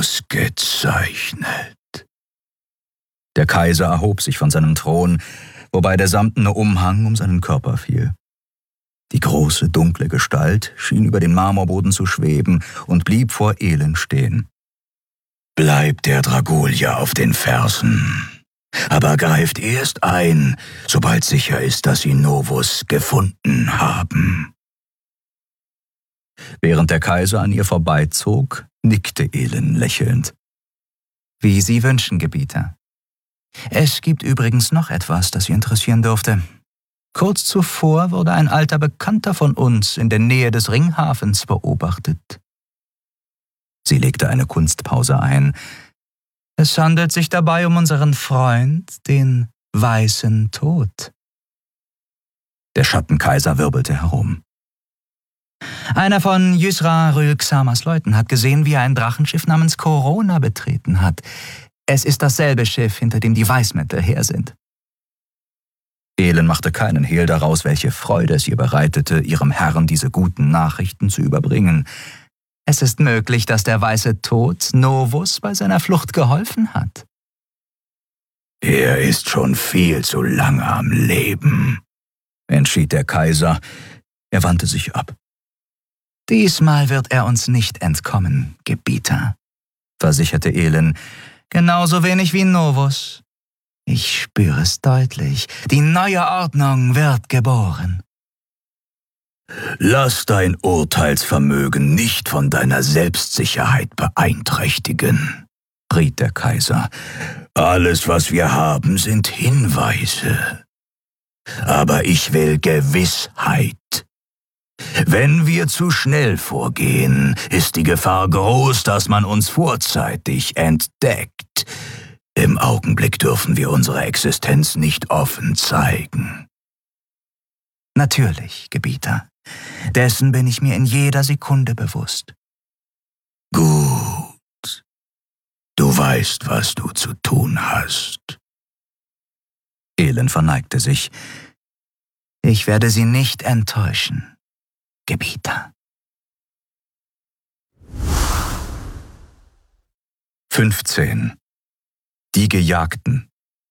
ausgezeichnet. Der Kaiser erhob sich von seinem Thron, wobei der samtene Umhang um seinen Körper fiel. Die große, dunkle Gestalt schien über den Marmorboden zu schweben und blieb vor Elend stehen. »Bleibt der Dragolier auf den Fersen, aber greift erst ein, sobald sicher ist, dass Sie Novus gefunden haben.« Während der Kaiser an ihr vorbeizog, nickte Elend lächelnd. »Wie Sie wünschen, Gebieter. Es gibt übrigens noch etwas, das Sie interessieren dürfte. Kurz zuvor wurde ein alter Bekannter von uns in der Nähe des Ringhafens beobachtet.« Sie legte eine Kunstpause ein. »Es handelt sich dabei um unseren Freund, den Weißen Tod.« Der Schattenkaiser wirbelte herum. »Einer von Ysra Rül-Xamas Leuten hat gesehen, wie er ein Drachenschiff namens Corona betreten hat. Es ist dasselbe Schiff, hinter dem die Weißmäntel her sind.« Elend machte keinen Hehl daraus, welche Freude es ihr bereitete, ihrem Herrn diese guten Nachrichten zu überbringen. Es ist möglich, dass der Weiße Tod Novus bei seiner Flucht geholfen hat. »Er ist schon viel zu lange am Leben«, entschied der Kaiser. Er wandte sich ab. »Diesmal wird er uns nicht entkommen, Gebieter«, versicherte Elend, »genauso wenig wie Novus. Ich spüre es deutlich. Die neue Ordnung wird geboren.« »Lass dein Urteilsvermögen nicht von deiner Selbstsicherheit beeinträchtigen«, riet der Kaiser. »Alles, was wir haben, sind Hinweise. Aber ich will Gewissheit. Wenn wir zu schnell vorgehen, ist die Gefahr groß, dass man uns vorzeitig entdeckt. Im Augenblick dürfen wir unsere Existenz nicht offen zeigen.« »Natürlich, Gebieter. Dessen bin ich mir in jeder Sekunde bewusst.« »Gut. Du weißt, was du zu tun hast.« Elend verneigte sich. »Ich werde Sie nicht enttäuschen, Gebieter.« 15. Die Gejagten.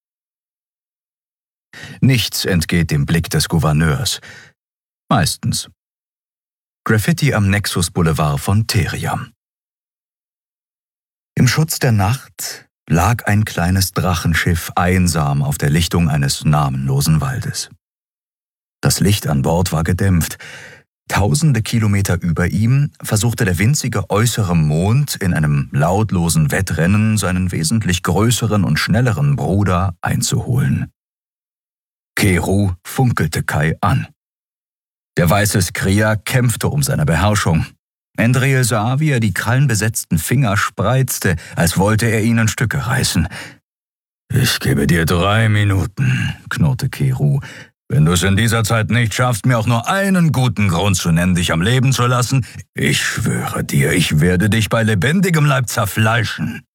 Nichts entgeht dem Blick des Gouverneurs. Meistens. Graffiti am Nexus Boulevard von Theriam. Im Schutz der Nacht lag ein kleines Drachenschiff einsam auf der Lichtung eines namenlosen Waldes. Das Licht an Bord war gedämpft. Tausende Kilometer über ihm versuchte der winzige äußere Mond in einem lautlosen Wettrennen seinen wesentlich größeren und schnelleren Bruder einzuholen. Keru funkelte Kai an. Der weiße Skria kämpfte um seine Beherrschung. Endriel sah, wie er die krallenbesetzten Finger spreizte, als wollte er ihn in Stücke reißen. »Ich gebe dir 3 Minuten«, knurrte Keru. »Wenn du es in dieser Zeit nicht schaffst, mir auch nur einen guten Grund zu nennen, dich am Leben zu lassen, ich schwöre dir, ich werde dich bei lebendigem Leib zerfleischen.«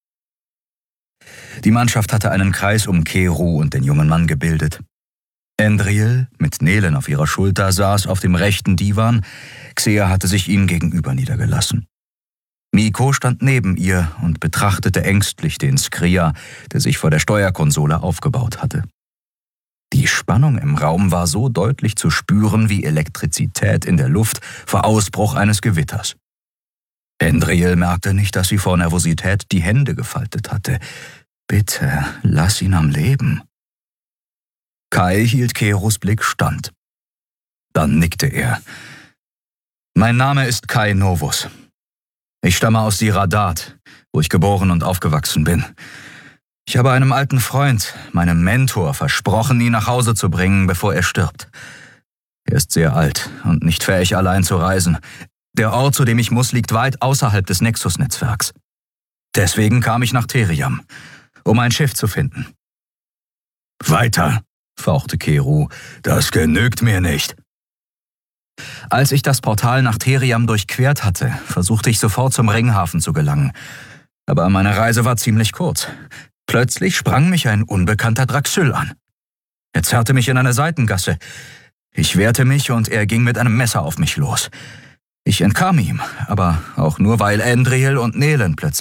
Die Mannschaft hatte einen Kreis um Keru und den jungen Mann gebildet. Endriel, mit Nelen auf ihrer Schulter, saß auf dem rechten Divan. Xea hatte sich ihm gegenüber niedergelassen. Miko stand neben ihr und betrachtete ängstlich den Skria, der sich vor der Steuerkonsole aufgebaut hatte. Die Spannung im Raum war so deutlich zu spüren wie Elektrizität in der Luft vor Ausbruch eines Gewitters. Endriel merkte nicht, dass sie vor Nervosität die Hände gefaltet hatte. »Bitte, lass ihn am Leben.« Kai hielt Kerus Blick stand. Dann nickte er. »Mein Name ist Kai Novus. Ich stamme aus Siradat, wo ich geboren und aufgewachsen bin. Ich habe einem alten Freund, meinem Mentor, versprochen, ihn nach Hause zu bringen, bevor er stirbt. Er ist sehr alt und nicht fähig, allein zu reisen. Der Ort, zu dem ich muss, liegt weit außerhalb des Nexus-Netzwerks. Deswegen kam ich nach Theriam, um ein Schiff zu finden.« »Weiter«, fauchte Keru, »das genügt mir nicht.« Als ich das Portal nach Theriam durchquert hatte, versuchte ich sofort zum Ringhafen zu gelangen. Aber meine Reise war ziemlich kurz. Plötzlich sprang mich ein unbekannter Draxyl an. Er zerrte mich in eine Seitengasse. Ich wehrte mich und er ging mit einem Messer auf mich los. Ich entkam ihm, aber auch nur, weil Endriel und Nelen plötzlich